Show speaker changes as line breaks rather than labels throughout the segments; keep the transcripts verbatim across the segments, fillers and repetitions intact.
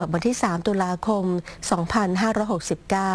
วันที่ สาม ตุลาคม สองพันห้าร้อยหกสิบเก้า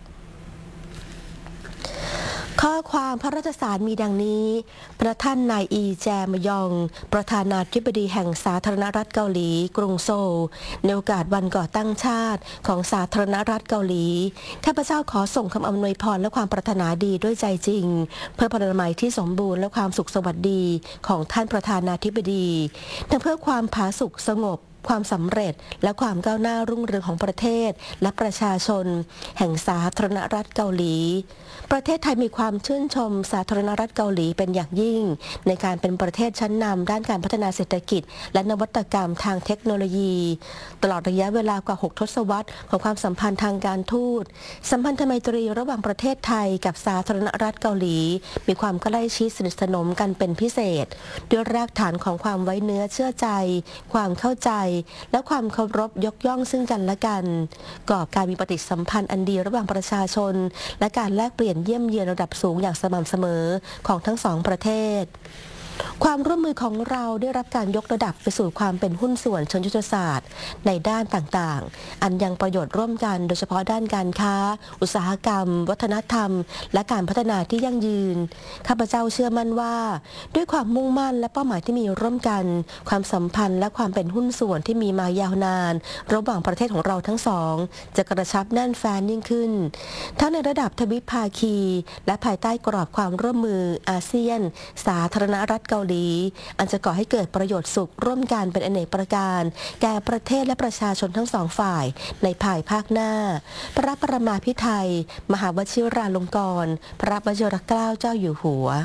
ข้อความพระราชสารมีดังนี้ พระท่านนายอีแจมยอง ประธานาธิบดีแห่งสาธารณรัฐเกาหลี กรุงโซล ในโอกาสวันก่อตั้งชาติของสาธารณรัฐเกาหลี ข้าพเจ้าขอส่งคำอำนวยพรและความปรารถนาดีด้วยใจจริง เพื่อพลเมืองที่สมบูรณ์และความสุขสวัสดีของท่านประธานาธิบดีทั้งเพื่อความผาสุกสงบความสำเร็จและความก้าวหน้ารุ่งเรืองของประเทศและประชาชนแห่งสาธารณรัฐเกาหลีประเทศไทยมีความชื่นชมสาธารณรัฐเกาหลีเป็นอย่างยิ่งในการเป็นประเทศชั้นนำด้านการพัฒนาเศรษฐกิจและนวัตกรรมทางเทคโนโลยีตลอดระยะเวลากว่าหกทศวรรษของความสัมพันธ์ทางการทูตสัมพันธไมตรีระหว่างประเทศไทยกับสาธารณรัฐเกาหลีมีความใกล้ชิดสนิทสนมกันเป็นพิเศษด้วยรากฐานของความไว้เนื้อเชื่อใจความเข้าใจและความเคารพยกย่องซึ่งกันและกันก่อการมีปฏิสัมพันธ์อันดีระหว่างประชาชนและการแลกเปลี่ยนเยี่ยมเยียนระดับสูงอย่างสม่ำเสมอของทั้งสองประเทศความร่วมมือของเราได้รับการยกระดับไปสู่ความเป็นหุ้นส่วนเชิงยุทธศาสตร์ในด้านต่างๆอันยังประโยชน์ร่วมกันโดยเฉพาะด้านการค้าอุตสาหกรรมวัฒนธรรมและการพัฒนาที่ยั่งยืนข้าพเจ้าเชื่อมั่นว่าด้วยความมุ่งมั่นและเป้าหมายที่มีร่วมกันความสัมพันธ์และความเป็นหุ้นส่วนที่มีมายาวนานระหว่างประเทศของเราทั้งสองจะกระชับแน่นแฟ้นยิ่งขึ้นทั้งในระดับทวิภาคีและภายใต้กรอบความร่วมมืออาเซียนสาธารณรัฐเกาหลีอันจะก่อให้เกิดประโยชน์สุขร่วมกันเป็นอเนกประการแก่ประเทศและประชาชนทั้งสองฝ่ายในภายภาคหน้าพระประมาภิไธยมหาวชิราลงกรณ์พระวชิรเกล้าเจ้าอยู่หัว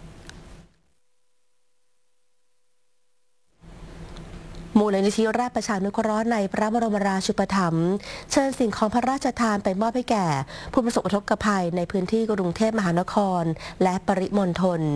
มูลนิธิราชประชานุเคราะห์ในพระบรมราชูปถัมภ์เชิญสิ่งของพระราชทานไปมอบให้แก่ผู้ประสบอุทกภัยในพื้นที่กรุงเทพมหานครและปริมณฑล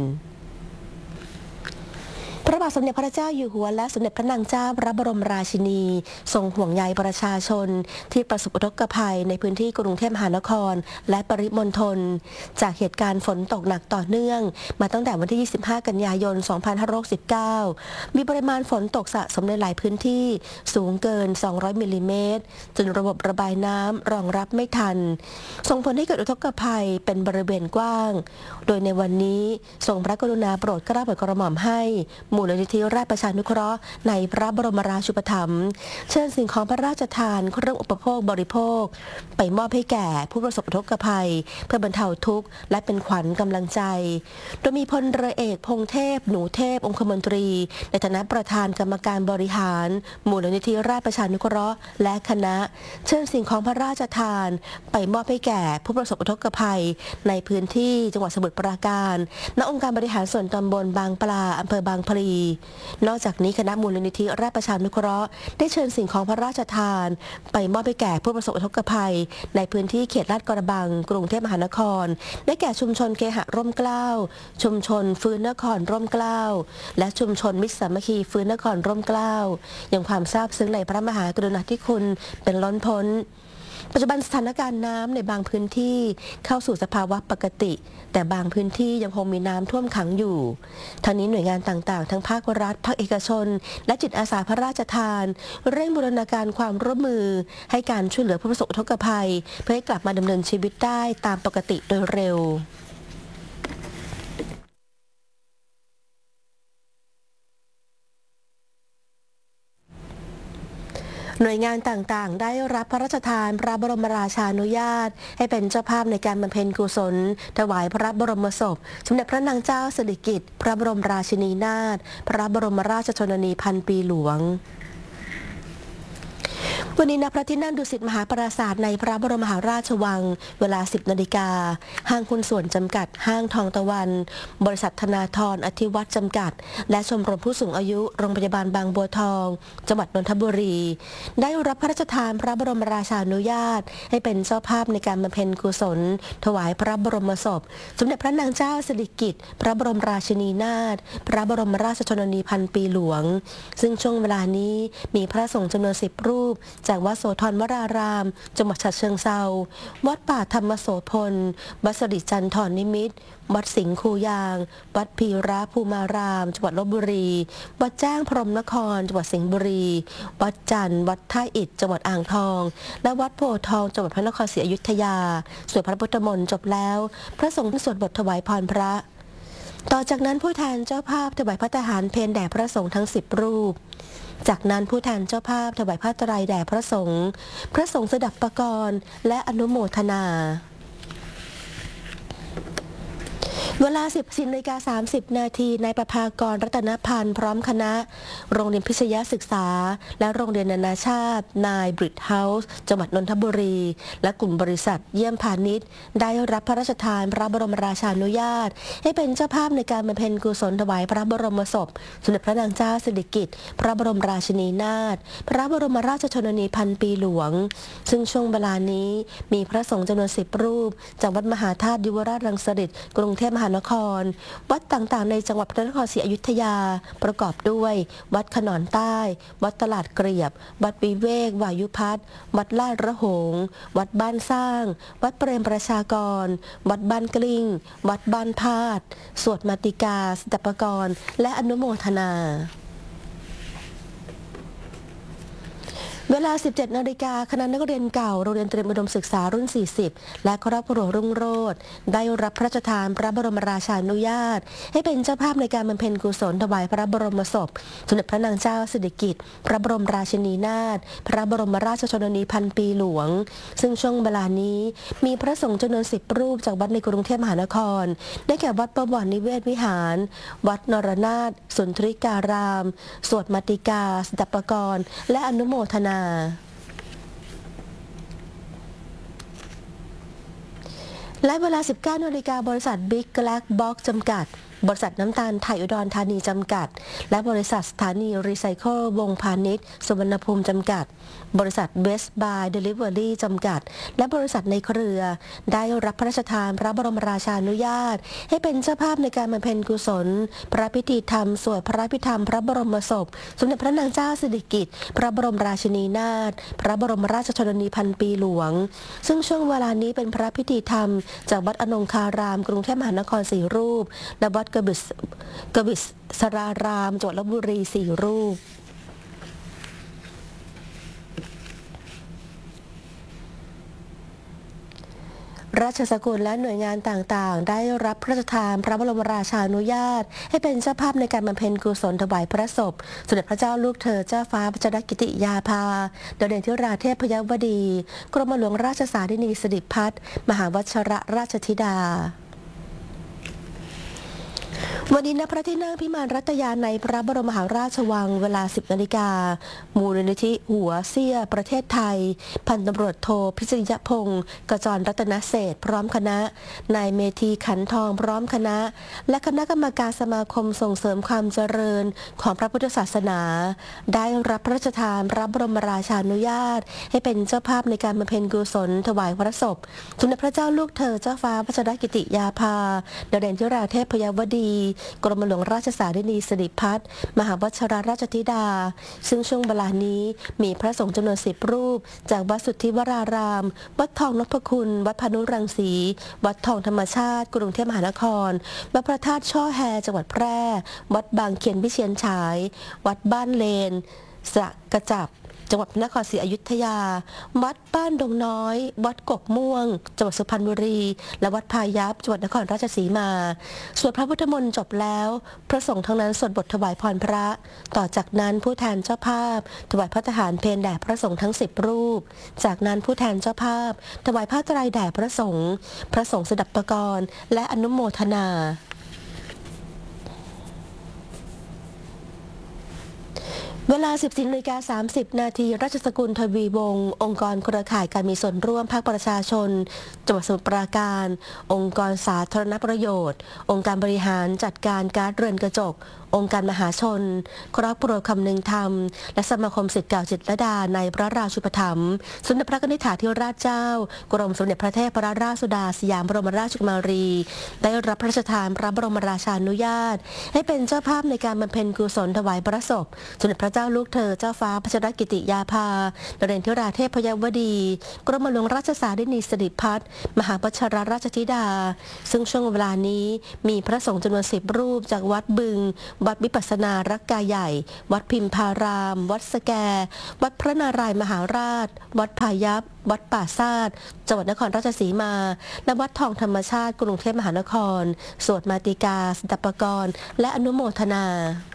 พระบาทสมเด็จพระเจ้าอยู่หัวและสมเด็จพระนางเจ้าพระบรมราชินีทรงห่วงใยประชาชนที่ประสบอุทกภัยในพื้นที่กรุงเทพมหานครและปริมณฑลจากเหตุการณ์ฝนตกหนักต่อเนื่องมาตั้งแต่วันที่ ยี่สิบห้า กันยายน สองพันห้าร้อยหกสิบเก้า มีปริมาณฝนตกสะสมในหลายพื้นที่สูงเกิน สองร้อย มิลลิเมตรจนระบบระบายน้ำรองรับไม่ทันส่งผลให้เกิดอุทกภัยเป็นบริเวณกว้างโดยในวันนี้ทรงพระกรุณาโปรดเกล้าโปรดกระหม่อมให้มูลนิธิราชประชานุเคราะห์ในพระบรมราชูปถัมภ์เชิญสิ่งของพระราชทานเครื่องอุปโภคบริโภคไปมอบให้แก่ผู้ประสบอุทกภัยเพื่อบรรเทาทุกข์และเป็นขวัญกำลังใจโดยมีพลเรือเอกพงเทพหนูเทพองคมนตรีในฐานะประธานกรรมการบริหารมูลนิธิราชประชานุเคราะห์และคณะเชิญสิ่งของพระราชทานไปมอบให้แก่ผู้ประสบอุทกภัยในพื้นที่จังหวัดสมุทรปราการณองค์การบริหารส่วนตำบลบางปลาอำเภอบางพลีนอกจากนี้คณะมูลนิธิราชประชานุเคราะห์ได้เชิญสิ่งของพระราชทานไปมอบให้แก่ผู้ประสบอุทกภัยในพื้นที่เขตลาดกระบังกรุงเทพมหานครได้แก่ชุมชนเคหะร่มเกล้าชุมชนฟื้นนครร่มเกล้าและชุมชนมิตรสามัคคีฟื้นนครร่มเกล้ายังความซาบซึ้งในพระมหากรุณาธิคุณเป็นล้นพ้นปัจจุบันสถานการณ์น้ำในบางพื้นที่เข้าสู่สภาวะปกติแต่บางพื้นที่ยังคงมีน้ำท่วมขังอยู่ทั้งนี้หน่วยงานต่างๆทั้งภาครัฐภาคเอกชนและจิตอาสาพระราชทานเร่งบูรณาการความร่วมมือให้การช่วยเหลือผู้ประสบอุทกภัยเพื่อให้กลับมาดำเนินชีวิตได้ตามปกติโดยเร็วหน่วยงานต่างๆได้รับพระราชทานพระบรมราชานุญาตให้เป็นเจ้าภาพในการบำเพ็ญกุศลถวายพระบรมศพสมเด็จพระนางเจ้าสิริกิติ์พระบรมราชินีนาถพระบรมราชชนนีพันปีหลวงวันนี้ณพระที่นั่งดุสิตมหาปราสาทในพระบรมมหาราชวังเวลา สิบ นาฬิกาห้างหุ้นส่วนจำกัดห้างทองตะวันบริษัทธนาธรอธิวัฒน์จำกัดและชมรมผู้สูงอายุโรงพยาบาลบางบัวทองจังหวัดนนทบุรีได้รับพระราชทานพระบรมราชานุญาตให้เป็นเจ้าภาพในการบำเพ็ญกุศลถวายพระบรมศพสมเด็จพระนางเจ้าสิริกิติ์พระบรมราชินีนาถพระบรมราชชนนีพันปีหลวงซึ่งช่วงเวลานี้มีพระสงฆ์จำนวนสิบรูปจากวัดโสธรวรารามจังหวัดฉะเชิงเทราวัดป่าธรรมโสพลวัดสิริจันทร์นิมิตรวัดสิงห์คูยางวัดพีระภูมารามจังหวัดลบบุรีวัดแจ้งพรหมนครจังหวัดสิงห์บุรีวัดจันทร์วัดท่าอิฐจังหวัดอ่างทองและวัดโพธิ์ทองจังหวัดพระนครศรีอยุธยาสวดพระพุทธมนต์จบแล้วพระสงฆ์สวดบทถวายพรพระต่อจากนั้นผู้แทนเจ้าภาพถวายพระทหารเพลแด่พระสงฆ์ทั้งสิบรูปจากนั้นผู้แทนเจ้าภาพถวายผ้าไตรแด่พระสงฆ์พระสงฆ์สดับประกรณ์และอนุโมทนาเวลา สิบนาฬิกาสามสิบนาทีนายประภากรรัตนพันธ์พร้อมคณะโรงเรียนพิชยศึกษาและโรงเรียนนานาชาตินายบริดเฮาส์จังหวัดนนทบุรีและกลุ่มบริษัทเยี่ยมพาณิชย์ได้รับพระราชทานพระบรมราชานุญาตให้เป็นเจ้าภาพในการบำเพ็ญกุศลถวายพระบรมศพสมเด็จพระนางเจ้าสิริกิติ์พระบรมราชินีนาถพระบรมราชชนนีพันปีหลวงซึ่งช่วงเวลานี้มีพระสงฆ์จำนวนสิบรูปจากวัดมหาธาตุยุวราชรังสฤษฎ์กรุงเทพมหานครวัดต่างๆในจังหวัดพระนครศรีอยุธยาประกอบด้วยวัดขนอนใต้วัดตลาดเกลียบวัดวิเวกวายุพัฒน์วัดลาดระหงวัดบ้านสร้างวัดเปรมประชากรวัดบ้านกลิ้งวัดบ้านพาดสวดมาติกาสดับประกรณ์และอนุโมทนาเวลา สิบเจ็ดนาฬิกาคณะนักเรียนเก่าโรงเรียนเตรียมอุดมศึกษารุ่น สี่สิบ และครอบครัวรุ่งโรจน์ได้รับพระราชทานพระบรมราชานุญาตให้เป็นเจ้าภาพในการบำเพ็ญกุศลถวายพระบรมศพสมเด็จพระนางเจ้าสิริกิติ์พระบรมราชินีนาถพระบรมราชชนนีพันปีหลวงซึ่งช่วงเวลานี้มีพระสงฆ์จำนวนสิบรูปจากวัดในกรุงเทพมหานครได้แก่วัดประวัตินิเวศวิหารวัดนรนาถสุนทริการามสวดมาติกาสดับประกรณ์และอนุโมทนาและเวลา สิบเก้านาฬิกาบริษัท Big Black Box จำกัดบริษัทน้ำตาลไทยอุดรธานีจำกัดและบริษัทสถานีรีไซเคิลวงพาณิชย์สุวรรณภูมิจำกัดบริษัท Best Buy Delivery จำกัดและบริษัทในเครือได้รับพระราชทานพระบรมราชานุญาตให้เป็นเจ้าภาพในการบำเพ็ญกุศลพระพิธีธรรมสวดพระพิธรรมพระบรมศพสมเด็จพระนางเจ้าสิริกิติ์พระบรมราชินีนาถพระบรมราชชนนีพันปีหลวงซึ่งช่วงเวลานี้เป็นพระพิธีธรรมจากวัดอนงคารามกรุงเทพมหานครสี่รูปและวัดกบิสกบิสรารามจังหวัดลพบุรีสี่รูปราชสกุลและหน่วยงานต่างๆได้รับพระราชทานพระบรมราชานุญาตให้เป็นเจ้าภาพในการบำเพ็ญกุศลถวายพระศพสมเด็จพระเจ้าลูกเธอเจ้าฟ้าพัชรกิติยาภาดาวเด่นธิราเทพยวดีกรมหลวงราชสารินีสิริพัฒน์มหาวชรราชธิดาวันนี้ณพระที่นั่งพิมานรัตยาในพระบรมมหาราชวังเวลา สิบนาฬิกามูลนิธิหัวเซี่ยประเทศไทยพันตำรวจโทพิษยพงศ์กจรรัตนเศรษฐ์พร้อมคณะนายเมธีขันทองพร้อมคณะและคณะกรรมการสมาคมส่งเสริมความเจริญของพระพุทธศาสนาได้รับพระราชทานพระบรมราชานุญาตให้เป็นเจ้าภาพในการบำเพ็ญกุศลถวายพระศพสมเด็จพระเจ้าลูกเธอเจ้าฟ้าพัชรกิติยาภาดาวเด่นธิราเทพยวดีกรมหลวงราชสารินีสิริพัฒน์มหาวชรราชธิดาซึ่งช่วงเวลานี้มีพระสงฆ์จำนวนสิบรูปจากวัดสุทธิวรารามวัดทองนพคุณวัดพานุรังสีวัดทองธรรมชาติกรุงเทพมหานครวัดพระธาตุช่อแฮจังหวัดแพร่วัดบางเขียนวิเชียรฉายวัดบ้านเลนสระกระจับจังหวัดพระนครศรีอยุธยาวัดบ้านดงน้อยวัดกกม่วงจังหวัดสุพรรณบุรีและวัดพายัพจังหวัดนครราชสีมาสวดพระพุทธมนต์จบแล้วพระสงฆ์ทั้งนั้นสวดบทถวายพรพระต่อจากนั้นผู้แทนเจ้าภาพถวายพระทหารเพลแด่พระสงฆ์ทั้งสิบรูปจากนั้นผู้แทนเจ้าภาพถวายผ้าไตรแด่พระสงฆ์พระสงฆ์สดับประกรณ์และอนุโมทนาเวลา สิบสี่นาฬิกาสามสิบนาทีราชสกุลทวีวงศ์องค์กรเครือข่ายการมีส่วนร่วมภาคประชาชนจังหวัดสมุทรปราการองค์กรสาธารณประโยชน์องค์การบริหารจัดการก๊าซเรือนกระจกองค์การมหาชนครอบครัวคำนึงธรรมและสมาคมศิษย์เก่าจิตรลดาในพระราชูปถัมภ์สมเด็จพระนิธิธิราชเจ้ากรมสมเด็จพระเทพรัตนราชสุดาสยามบรมราชกุมารีได้รับพระราชทานพระบรมราชานุญาตให้เป็นเจ้าภาพในการบำเพ็ญกุศลถวายพระศพสมเด็จพระเจ้าจ้าลูกเธอเจ้าฟ้าพัชรกิติยาภานเรนทิราเทพยวดีกรมหลวงราชสารินีสิริพัฒน์มหาพัชรราชธิดาซึ่งช่วงเวลานี้มีพระสงฆ์จำนวนสิบรูปจากวัดบึงวัดวิปัสสนารักกาใหญ่วัดพิมพาราม วัดสแกวัดพระนารายมหาราชวัดพายัพวัดป่าซาดจังหวัดนครราชสีมาและวัดทองธรรมชาติกรุงเทพมหานครสวดมาติกาสดับปกรณ์และอนุโมทนา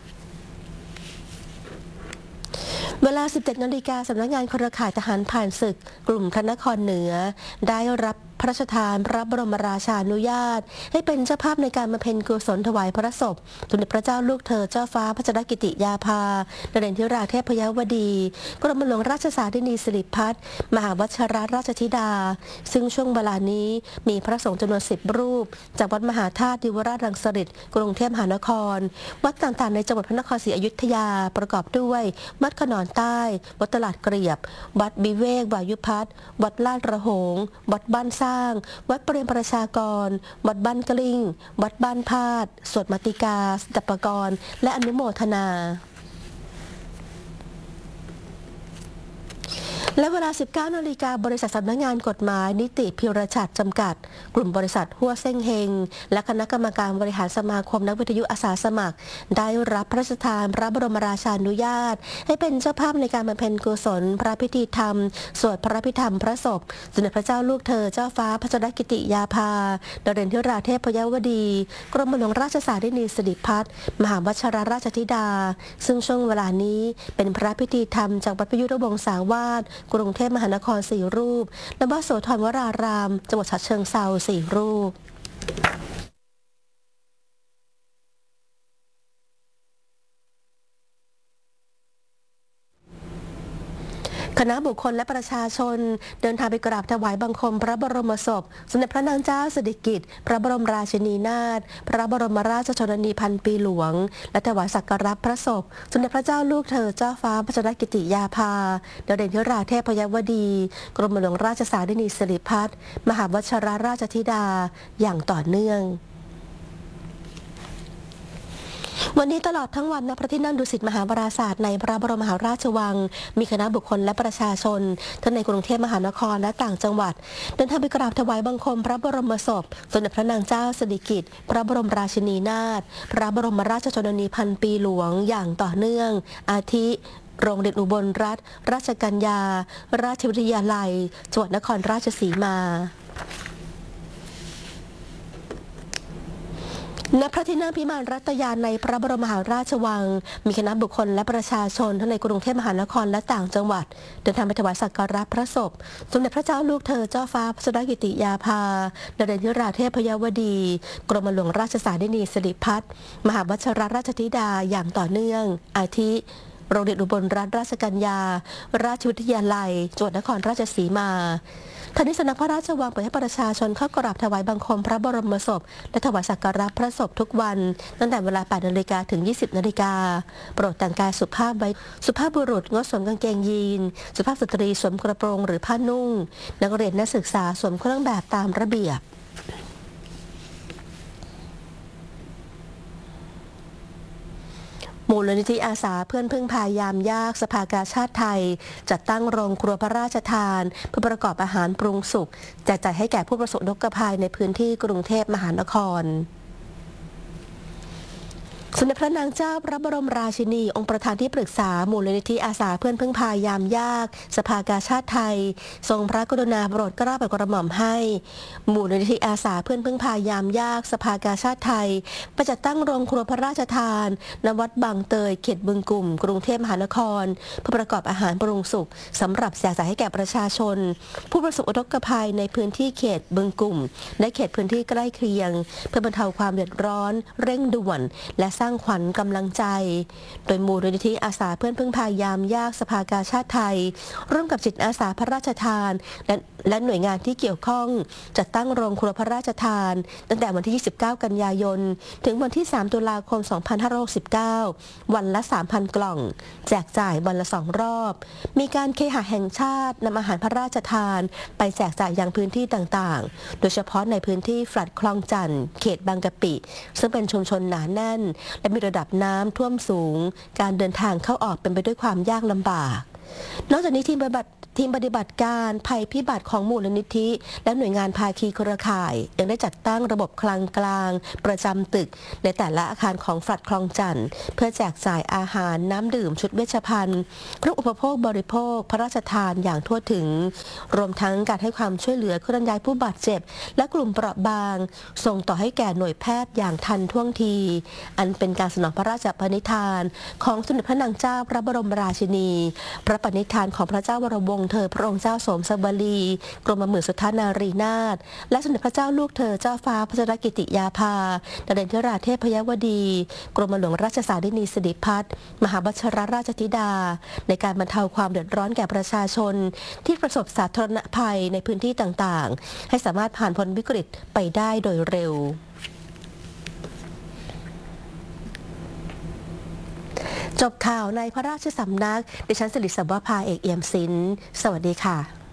เวลา สิบเจ็ดนาฬิกาสำนักงานเครือข่ายทหารผ่านศึกกลุ่มพระนครเหนือได้รับพระราชทานพระบรมราชานุญาตให้เป็นเจ้าภาพในการบำเพ็ญกุศลถวายพระศพสมเด็จพระเจ้าลูกเธอเจ้าฟ้าพัชรกิติยาภานเรนทิราเทพยวดีกรมหลวงราชสารินีสิริพัฒน์มหาวัชรราชธิดาซึ่งช่วงเวลานี้มีพระสงฆ์จำนวนสิบรูปจากวัดมหาธาตุดิวราชรังสฤษกรุงเทพมหานครวัดต่างๆในจังหวัดพระนครศรีอยุธยาประกอบด้วยวัดขนอนใต้วัดตลาดเกลียบวัดบิเวกวายุพัฒน์วัดลาดระโหงวัดบ้านสร้างวัดเปรมประชากรวัดบ้านกลิ้งวัดบ้านพาดสวดมาติกาสดับปกรณ์และอนุโมทนาและเวลา สิบเก้านาฬิกาบริษัทสำนักงานกฎหมายนิติพิรชัดจำกัดกลุ่มบริษัทหัวเส้งเฮงและคณะกรรมการบริหารสมาคมนักวิทยุอาสาสมัครได้รับพระราชทานพระบรมราชานุญาตให้เป็นเจ้าภาพในการบำเพ็ญกุศลพระพิธีธรรมสวดพระพิธรรมพระศพสมเด็จพระเจ้าลูกเธอเจ้าฟ้าพัชรกิติยาภานเรนทิราเทพยวดีกรมหลวงราชสารินีสิริพัฒน์มหาวัชรราชธิดาซึ่งช่วงเวลานี้เป็นพระพิธีธรรมจากวัดประยุทธวงศาวาสกรุงเทพมหานครสี่รูปและวัดโสธรวรารามจังหวัดฉะเชิงเทราสี่รูปคณะบุคคลและประชาชนเดินทางไปกราบถวายบังคมพระบรมศพสมเด็จพระนางเจ้าสิริกิติ์พระบรมราชินีนาถพระบรมราชชนนีพันปีหลวงและถวายสักการะพระศพสมเด็จพระเจ้าลูกเธอเจ้าฟ้าพัชรกิติยาภาเดชเดชทิราเทพยวดีกรมหลวงราชสารินีสิริพัฒน์มหาวัชรราชธิดาอย่างต่อเนื่องวันนี้ตลอดทั้งวันณพระที่นั่งดุสิตมหาปราสาทในพระบรมมหาราชวังมีคณะบุคคลและประชาชนทั้งในกรุงเทพมหานครและต่างจังหวัดเดินทางไปกราบถวายบังคมพระบรมศพสมเด็จพระนางเจ้าสิริกิติ์พระบรมราชินีนาถพระบรมราชชนนีพันปีหลวงอย่างต่อเนื่องอาทิโรงเรียนอุบลรัฐราชกัญญาราชวิทยาลัยจังหวัดนครราชสีมาณพระที่นั่งพิมานรัตยาในพระบรมมหาราชวังมีคณะบุคคลและประชาชนทั้งในกรุงเทพมหานครและต่างจังหวัดเดินทางไปถวายสักการะพระศพสมเด็จพระเจ้าลูกเธอเจ้าฟ้าพัชรกิติยาภานเรนทิราเทพยวดีกรมหลวงราชสารินีสิริพัฒน์มหาวัชรราชธิดาอย่างต่อเนื่องอาทิโรงเรียนอุบลรัฐราชกัญญาราชวิทยาลัยจังหวัดนครราชสีมาทางนี้สำนักพระราชวังเปิดให้ประชาชนเข้ากราบถวายบังคมพระบรมศพและถวายสักการะพระศพทุกวันตั้งแต่เวลา แปดนาฬิกา ถึง ยี่สิบนาฬิกาโปรดแต่งกายสุภาพไว้สุภาพบุรุษงดสวมกางเกงยีนสุภาพสตรีสวมกระโปรงหรือผ้านุ่งนักเรียนนักศึกษาสวมเครื่องแบบตามระเบียบมูลนิธิอาสาเพื่อนพึ่งพายามยากสภากาชาติไทยจัดตั้งโรงครัวพระราชทานเพื่อประกอบอาหารปรุงสุกแจกจ่ายให้แก่ผู้ประสบอุทกภัยในพื้นที่กรุงเทพมหานครสมเด็จพระนางเจ้าพระบรมราชินีองค์ประธานที่ปรึกษามูลนิธิอาสาเพื่อนพึ่งพายามยากสภากาชาติไทยทรงพระกรุณาโปรดเกล้าโปรดกระหม่อมให้มูลนิธิอาสาเพื่อนพึ่งพายามยากสภากาชาติไทยประจัดตั้งโรงครัวพระราชทานณวัดบางเตยเขตบึงกุ่มกรุงเทพมหานครเพื่อประกอบอาหารปรุงสุกสำหรับแจกจ่ายให้แก่ประชาชนผู้ประสบอุทกภัยในพื้นที่เขตบึงกุ่มและเขตพื้นที่ใกล้เคียงเพื่อบรรเทาความเดือดร้อนเร่งด่วนและสร้างขวัญกำลังใจโดยมูลนิธิอาสาเพื่อนพึ่งพายามยากสภากาชาติไทยร่วมกับจิตอาสาพระราชทานและและหน่วยงานที่เกี่ยวข้องจัดตั้งโรงครัวพระราชทานตั้งแต่วันที่ ยี่สิบเก้า กันยายนถึงวันที่ สาม ตุลาคม สองพันห้าร้อยหกสิบเก้า วันละ สามพัน กล่องแจกจ่ายวันละสองรอบมีการเคหะแห่งชาตินำอาหารพระราชทานไปแจกจ่ายยังพื้นที่ต่างๆโดยเฉพาะในพื้นที่แฟลตคลองจันทน์เขตบางกะปิซึ่งเป็นชุมชนหนาแน่นและมีระดับน้ำท่วมสูงการเดินทางเข้าออกเป็นไปด้วยความยากลำบากนอกจากนี้ทีมปฏิบัติทีมปฏิบัติการภัยพิบัติของมูลนิธิและหน่วยงานภาคีเครือข่ายยังได้จัดตั้งระบบคลังกลางประจำตึกในแต่ละอาคารของฝัดคลองจันทร์เพื่อแจกจ่ายอาหารน้ำดื่มชุดเวชภัณฑ์เครื่องอุปโภคบริโภคพระราชทานอย่างทั่วถึงรวมทั้งการให้ความช่วยเหลือเคลื่อนย้ายผู้บาดเจ็บและกลุ่มเปราะบางส่งต่อให้แก่หน่วยแพทย์อย่างทันท่วงทีอันเป็นการสนองพระราชปณิธานของสมเด็จพระนางเจ้าพระบรมราชินีพระปณิธานของพระเจ้าวรวงศ์เธอพระองค์เจ้าสมสวลีกรมหมื่นสุทธานารีนาถและสมเด็จพระเจ้าลูกเธอเจ้าฟ้าพัชรกิติยาภาดเรนทิราเทพยวดีกรมหลวงราชสารินีสิริพัฒน์มหาบัชรราชธิดาในการบรรเทาความเดือดร้อนแก่ประชาชนที่ประสบสาธารณภัยในพื้นที่ต่างๆให้สามารถผ่านพ้นวิกฤตไปได้โดยเร็วจบข่าวในพระราชสำนักดิฉันสิริสัมวภาเอกเอี่ยมศิลป์สวัสดีค่ะ